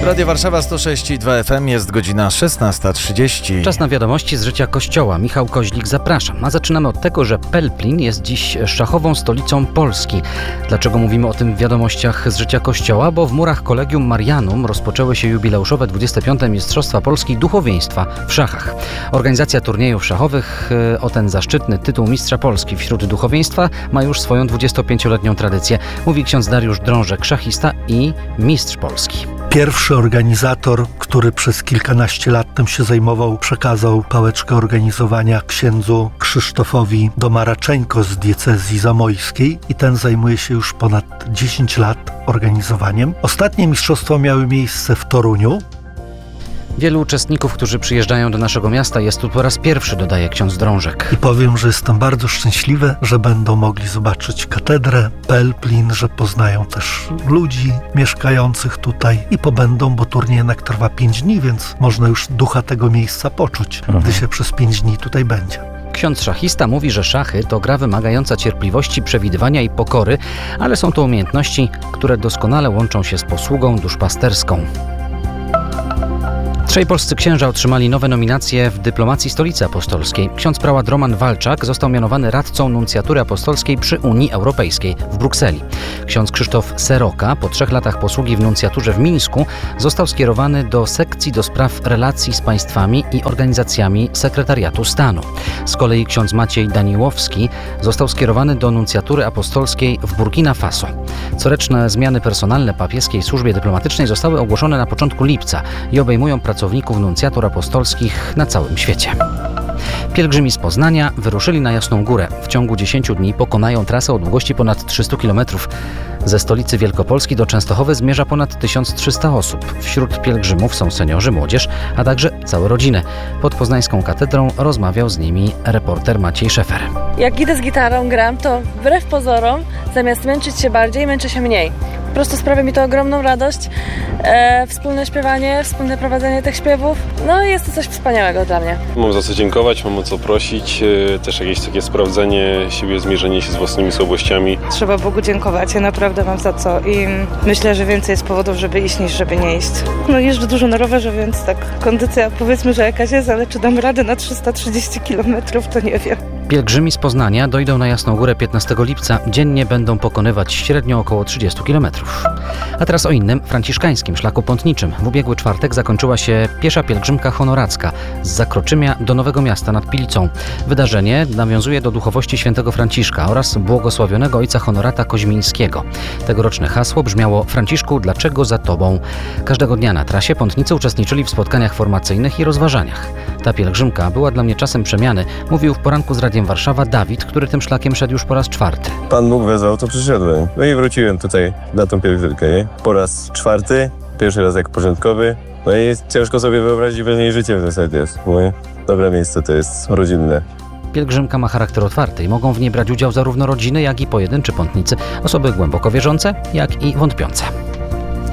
Radio Warszawa 106,2 FM, jest godzina 16:30. Czas na wiadomości z życia Kościoła. Michał Koźlik, zapraszam. A zaczynamy od tego, że Pelplin jest dziś szachową stolicą Polski. Dlaczego mówimy o tym w wiadomościach z życia Kościoła? Bo w murach Collegium Marianum rozpoczęły się jubileuszowe 25. Mistrzostwa Polski Duchowieństwa w szachach. Organizacja turniejów szachowych o ten zaszczytny tytuł Mistrza Polski wśród duchowieństwa ma już swoją 25-letnią tradycję. Mówi ksiądz Dariusz Drążek, szachista i mistrz Polski. Pierwszy organizator, który przez kilkanaście lat tym się zajmował, przekazał pałeczkę organizowania księdzu Krzysztofowi Domaraczeńko z diecezji zamojskiej i ten zajmuje się już ponad 10 lat organizowaniem. Ostatnie mistrzostwa miały miejsce w Toruniu. Wielu uczestników, którzy przyjeżdżają do naszego miasta, jest tu po raz pierwszy, dodaje ksiądz Drążek. I powiem, że jestem bardzo szczęśliwy, że będą mogli zobaczyć katedrę, Pelplin, że poznają też ludzi mieszkających tutaj i pobędą, bo turniej jednak trwa 5 dni, więc można już ducha tego miejsca poczuć, gdy się przez 5 dni tutaj będzie. Ksiądz szachista mówi, że szachy to gra wymagająca cierpliwości, przewidywania i pokory, ale są to umiejętności, które doskonale łączą się z posługą duszpasterską. Trzej polscy księża otrzymali nowe nominacje w dyplomacji Stolicy Apostolskiej. Ksiądz prałat Roman Walczak został mianowany radcą nuncjatury apostolskiej przy Unii Europejskiej w Brukseli. Ksiądz Krzysztof Seroka po 3 latach posługi w nuncjaturze w Mińsku został skierowany do sekcji do spraw relacji z państwami i organizacjami sekretariatu stanu. Z kolei ksiądz Maciej Daniłowski został skierowany do nuncjatury apostolskiej w Burkina Faso. Coroczne zmiany personalne papieskiej służbie dyplomatycznej zostały ogłoszone na początku lipca i obejmują pracowników nuncjatur apostolskich na całym świecie. Pielgrzymi z Poznania wyruszyli na Jasną Górę. W ciągu 10 dni pokonają trasę o długości ponad 300 km. Ze stolicy Wielkopolski do Częstochowy zmierza ponad 1300 osób. Wśród pielgrzymów są seniorzy, młodzież, a także całe rodziny. Pod poznańską katedrą rozmawiał z nimi reporter Maciej Szefer. Jak idę z gitarą, gram, to wbrew pozorom, zamiast męczyć się bardziej, męczę się mniej. Po prostu sprawia mi to ogromną radość. Wspólne śpiewanie, wspólne prowadzenie tych śpiewów. No i jest to coś wspaniałego dla mnie. Mam za co dziękować, mam o co prosić, też jakieś takie sprawdzenie siebie, zmierzenie się z własnymi słabościami. Trzeba Bogu dziękować, ja naprawdę mam za co i myślę, że więcej jest powodów, żeby iść niż żeby nie iść. No jeżdżę dużo na rowerze, więc tak kondycja powiedzmy, że jakaś jest, ale czy dam radę na 330 km, to nie wiem. Pielgrzymi z Poznania dojdą na Jasną Górę 15 lipca. Dziennie będą pokonywać średnio około 30 km. A teraz o innym, franciszkańskim szlaku pątniczym. W ubiegły czwartek zakończyła się piesza pielgrzymka honoracka z Zakroczymia do Nowego Miasta nad Pilicą. Wydarzenie nawiązuje do duchowości świętego Franciszka oraz błogosławionego ojca Honorata Koźmińskiego. Tegoroczne hasło brzmiało: Franciszku, dlaczego za Tobą? Każdego dnia na trasie pątnicy uczestniczyli w spotkaniach formacyjnych i rozważaniach. Ta pielgrzymka była dla mnie czasem przemiany, mówił w poranku z Radiem Warszawa Dawid, który tym szlakiem szedł już po raz 4. Pan Bóg wezwał, to przyszedłem. No i wróciłem tutaj na tą pielgrzymkę, nie? Po raz 4, pierwszy raz jak porządkowy. No i ciężko sobie wyobrazić, bez niej życie w zasadzie jest. Moje dobre miejsce to jest rodzinne. Pielgrzymka ma charakter otwarty i mogą w niej brać udział zarówno rodziny, jak i pojedynczy pątnicy, osoby głęboko wierzące, jak i wątpiące.